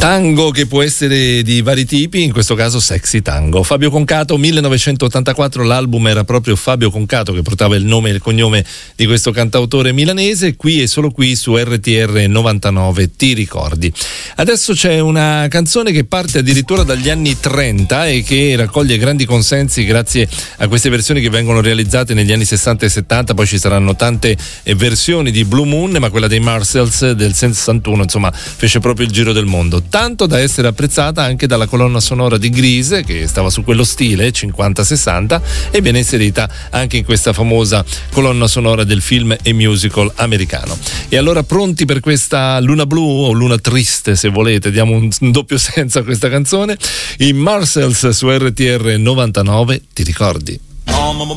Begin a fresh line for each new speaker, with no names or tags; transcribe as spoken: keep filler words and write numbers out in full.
Tango che può essere di vari tipi, in questo caso sexy tango. Fabio Concato, millenovecentottantaquattro, l'album era proprio Fabio Concato che portava il nome e il cognome di questo cantautore milanese, qui e solo qui su R T R novantanove, ti ricordi. Adesso c'è una canzone che parte addirittura dagli anni trenta e che raccoglie grandi consensi grazie a queste versioni che vengono realizzate negli anni sessanta e settanta, poi ci saranno tante versioni di Blue Moon, ma quella dei Marshalls del sessantuno insomma fece proprio il giro del mondo, tanto da essere apprezzata anche dalla colonna sonora di Grease, che stava su quello stile cinquanta sessanta, e viene inserita anche in questa famosa colonna sonora del film e musical americano. E allora, pronti per questa luna blu o luna triste, se volete, diamo un, un doppio senso a questa canzone. I Marshalls su R T R novantanove, ti ricordi?